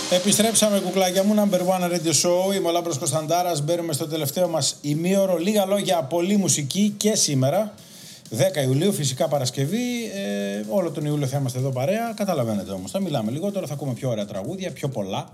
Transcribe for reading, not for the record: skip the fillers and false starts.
Επιστρέψαμε, κουκλάκια μου, Number One Radio Show. Είμαι ο Λάμπρος Κωνσταντάρας. Μπαίνουμε στο τελευταίο μας ημίωρο. Λίγα λόγια, πολλή μουσική και σήμερα. 10 Ιουλίου, φυσικά Παρασκευή. Όλο τον Ιούλιο θα είμαστε εδώ παρέα. Καταλαβαίνετε όμως. Θα μιλάμε λιγότερο, θα ακούμε πιο ωραία τραγούδια, πιο πολλά.